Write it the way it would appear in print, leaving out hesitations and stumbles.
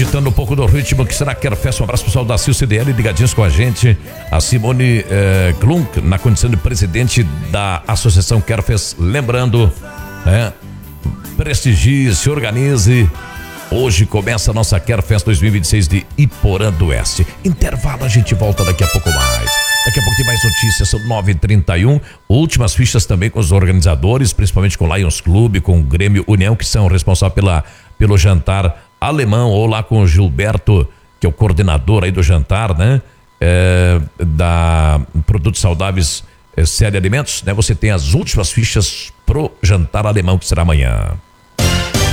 ditando um pouco do ritmo que será Querfest. Um abraço pessoal da Sil CDL, ligadinhos com a gente. A Simone Klunk, na condição de presidente da Associação Querfest. Lembrando, prestigie, se organize. Hoje começa a nossa Querfest 2026 de Iporã do Oeste. Intervalo, a gente volta daqui a pouco mais. Daqui a pouco tem mais notícias, são 9h31. Últimas fichas também com os organizadores, principalmente com o Lions Clube, com o Grêmio União, que são responsáveis pelo jantar alemão, ou lá com o Gilberto, que é o coordenador aí do jantar, né? Da Produtos Saudáveis Série Alimentos, né? Você tem as últimas fichas pro jantar alemão, que será amanhã.